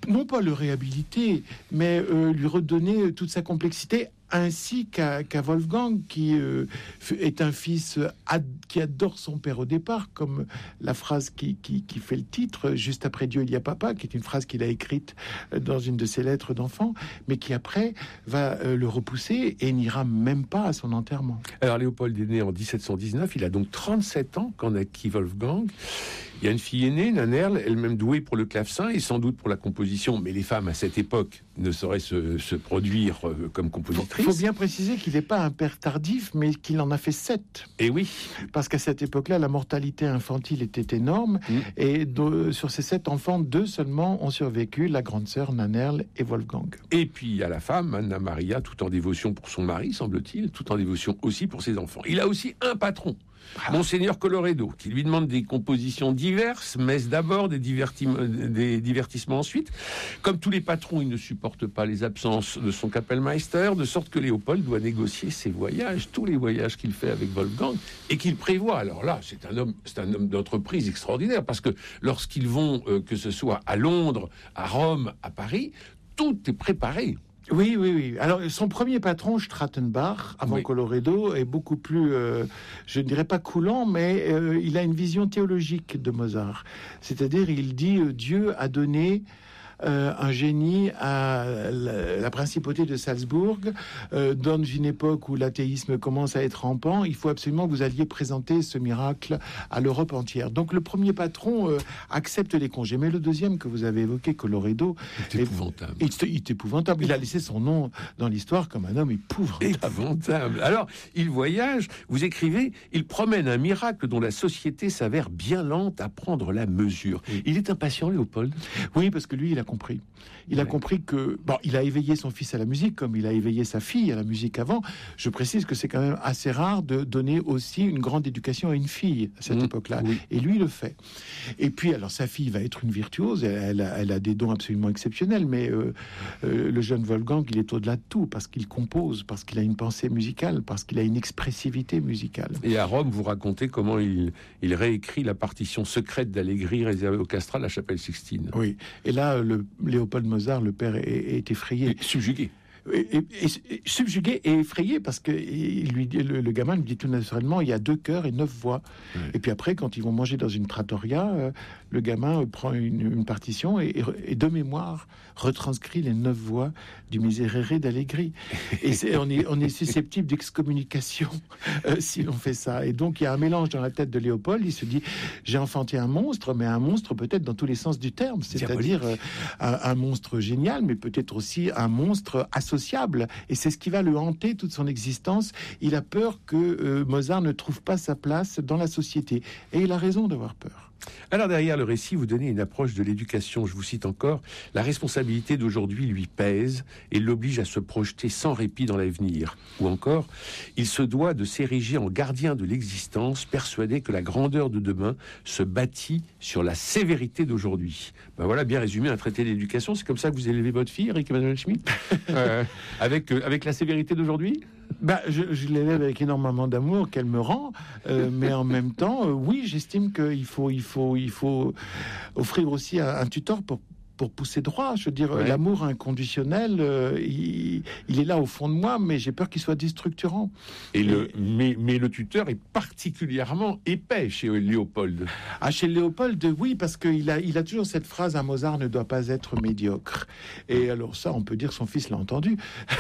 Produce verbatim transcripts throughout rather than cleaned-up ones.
non pas le réhabiliter, mais euh, lui redonner toute sa complexité, ainsi qu'à, qu'à Wolfgang, qui euh, est un fils ad, qui adore son père au départ, comme la phrase qui, qui, qui fait le titre, juste après Dieu il y a papa, qui est une phrase qu'il a écrite dans une de ses lettres d'enfant, mais qui après va euh, le repousser et n'ira même pas à son enterrement. Alors Léopold est né en dix-sept cent dix-neuf, il a donc trente-sept ans quand naquit Wolfgang. Il y a une fille aînée, Nannerl, elle-même douée pour le clavecin et sans doute pour la composition, mais les femmes à cette époque ne sauraient se, se produire euh, comme compositrices. Il faut bien préciser qu'il n'est pas un père tardif, mais qu'il en a fait sept. Et oui. Parce qu'à cette époque-là, la mortalité infantile était énorme, mmh. et de, sur ces sept enfants, deux seulement ont survécu, la grande sœur Nannerl et Wolfgang. Et puis il y a la femme, Anna Maria, tout en dévotion pour son mari, semble-t-il, tout en dévotion aussi pour ses enfants. Il a aussi un patron, ah. Monseigneur Colloredo, qui lui demande des compositions diverses, messes d'abord, des, divertis- des divertissements ensuite. Comme tous les patrons, il ne supporte pas les absences de son Kapellmeister, de sorte que Léopold doit négocier ses voyages, tous les voyages qu'il fait avec Wolfgang, et qu'il prévoit. Alors là, c'est un homme, c'est un homme d'entreprise extraordinaire, parce que lorsqu'ils vont, euh, que ce soit à Londres, à Rome, à Paris, tout est préparé. Oui, oui, oui. Alors, son premier patron, Strattenbach, avant oui. Colloredo, est beaucoup plus, euh, je ne dirais pas coulant, mais euh, il a une vision théologique de Mozart. C'est-à-dire, il dit euh, Dieu a donné Euh, un génie à la, la principauté de Salzbourg, euh, dans une époque où l'athéisme commence à être rampant. Il faut absolument que vous alliez présenter ce miracle à l'Europe entière. Donc le premier patron euh, accepte les congés, mais le deuxième que vous avez évoqué, Colloredo, c'est épouvantable. Il, il est épouvantable. Il a laissé son nom dans l'histoire comme un homme épouvantable. épouvantable. Alors il voyage. Vous écrivez, il promène un miracle dont la société s'avère bien lente à prendre la mesure. Oui. Il est impatient, Léopold. Oui, parce que lui, il a compris. Il ouais. a compris que, bon, il a éveillé son fils à la musique comme il a éveillé sa fille à la musique avant. Je précise que c'est quand même assez rare de donner aussi une grande éducation à une fille à cette mmh, époque-là. Oui. Et lui, il le fait. Et puis, alors, sa fille va être une virtuose. Elle a, elle a des dons absolument exceptionnels, mais euh, euh, le jeune Wolfgang, il est au-delà de tout parce qu'il compose, parce qu'il a une pensée musicale, parce qu'il a une expressivité musicale. Et à Rome, vous racontez comment il, il réécrit la partition secrète d'Allegri réservée au castrat de la chapelle Sixtine. Oui. Et là, le Léopold Mozart, le père, est, est effrayé. Et subjugué. Et, et, et, subjugué et effrayé parce que il lui dit, le, le gamin lui dit tout naturellement, il y a deux chœurs et neuf voix. Oui. Et puis après, quand ils vont manger dans une trattoria, euh, le gamin euh, prend une, une partition et, et, et de mémoire retranscrit les neuf voix du Miserere d'Allegri. Et c'est, on, est, on est susceptible d'excommunication euh, si l'on fait ça. Et donc il y a un mélange dans la tête de Léopold. Il se dit, j'ai enfanté un monstre, mais un monstre peut-être dans tous les sens du terme, c'est-à-dire euh, un, un monstre génial, mais peut-être aussi un monstre associable, et c'est ce qui va le hanter toute son existence. Il a peur que euh, Mozart ne trouve pas sa place dans la société, et il a raison d'avoir peur. Alors derrière le récit, vous donnez une approche de l'éducation, je vous cite encore, la responsabilité d'aujourd'hui lui pèse et l'oblige à se projeter sans répit dans l'avenir. Ou encore, il se doit de s'ériger en gardien de l'existence, persuadé que la grandeur de demain se bâtit sur la sévérité d'aujourd'hui. Ben voilà, bien résumé un traité d'éducation. C'est comme ça que vous élevez votre fille, Eric Emmanuel Schmitt, euh, avec, euh, avec la sévérité d'aujourd'hui. Bah, je, je l'élève avec énormément d'amour qu'elle me rend, euh, mais en même temps, euh, oui, j'estime qu'il faut, il faut, il faut offrir aussi un, un tuteur pour pour pousser droit. Je veux dire, ouais. L'amour inconditionnel, euh, il, il est là au fond de moi, mais j'ai peur qu'il soit déstructurant. Et, et le, mais, mais le tuteur est particulièrement épais chez Léopold. Ah, chez Léopold, oui, parce qu'il a, il a toujours cette phrase, un Mozart ne doit pas être médiocre. Et alors ça, on peut dire son fils l'a entendu.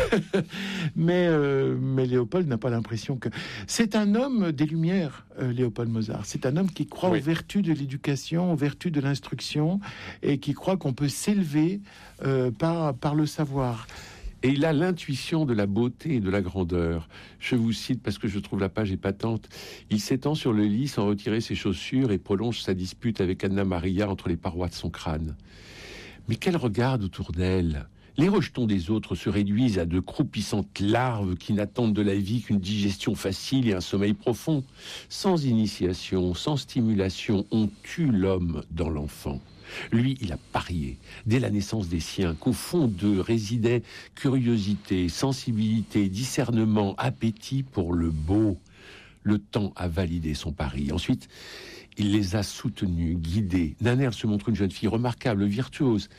mais, euh, mais Léopold n'a pas l'impression que... C'est un homme des Lumières, euh, Léopold Mozart. C'est un homme qui croit oui. aux vertus de l'éducation, aux vertus de l'instruction, et qui croit qu'on peut s'élever euh, par, par le savoir. Et il a l'intuition de la beauté et de la grandeur. Je vous cite parce que je trouve la page épatante. Il s'étend sur le lit sans retirer ses chaussures et prolonge sa dispute avec Anna Maria entre les parois de son crâne. Mais qu'elle regarde autour d'elle. Les rejetons des autres se réduisent à de croupissantes larves qui n'attendent de la vie qu'une digestion facile et un sommeil profond. Sans initiation, sans stimulation, on tue l'homme dans l'enfant. Lui, il a parié, dès la naissance des siens, qu'au fond d'eux résidaient curiosité, sensibilité, discernement, appétit pour le beau. Le temps a validé son pari. Ensuite, il les a soutenus, guidés. Nannerl se montre une jeune fille remarquable, virtuose,